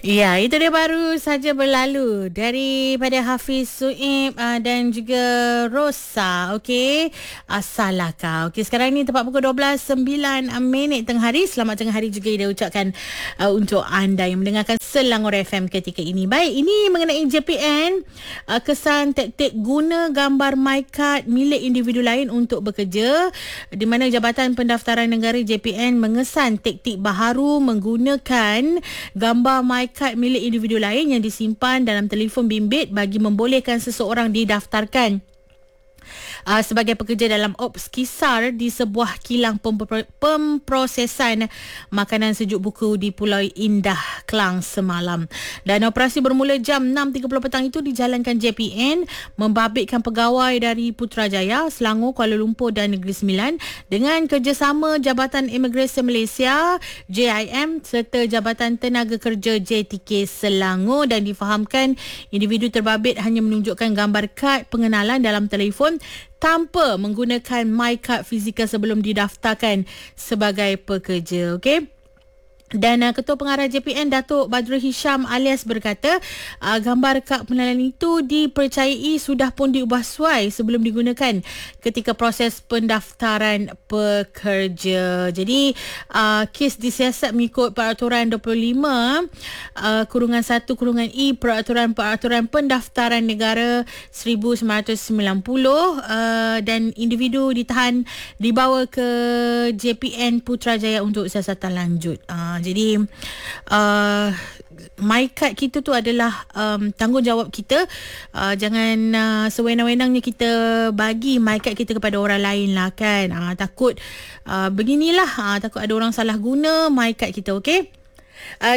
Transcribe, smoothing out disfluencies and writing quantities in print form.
Ya, itu dia baru saja berlalu daripada Hafiz Suib dan juga Rosa. Okey, Salaka. Okey, sekarang ni tepat pukul 12:09 tengah hari. Selamat tengah hari juga dia ucapkan untuk anda yang mendengarkan Selangor FM ketika ini. Baik, ini mengenai JPN, kesan taktik guna gambar MyKad milik individu lain untuk bekerja, di mana Jabatan Pendaftaran Negara JPN mengesan taktik baharu menggunakan gambar MyKad milik individu lain yang disimpan dalam telefon bimbit bagi membolehkan seseorang didaftarkan sebagai pekerja dalam Ops Kisar di sebuah kilang pemprosesan makanan sejuk buku di Pulau Indah, Klang semalam. Dan operasi bermula jam 6.30 petang itu dijalankan JPN membabitkan pegawai dari Putrajaya, Selangor, Kuala Lumpur dan Negeri Sembilan dengan kerjasama Jabatan Imigresen Malaysia JIM serta Jabatan Tenaga Kerja JTK Selangor, dan difahamkan individu terbabit hanya menunjukkan gambar kad pengenalan dalam telefon tanpa menggunakan MyKad fizikal sebelum didaftarkan sebagai pekerja. Okey. Dan Ketua Pengarah JPN Datuk Badrul Hisham alias berkata gambar kad pengenalan itu dipercayai sudah pun diubah suai sebelum digunakan ketika proses pendaftaran pekerja. Jadi kes disiasat mengikut Peraturan 25 /1/E Peraturan Pendaftaran Negara 1990, dan individu ditahan dibawa ke JPN Putrajaya untuk siasatan lanjut. Jadi MyKad kita tu adalah tanggungjawab kita. Jangan sewenang-wenangnya kita bagi MyKad kita kepada orang lain lah kan. Takut beginilah, takut ada orang salah guna MyKad kita. Okey.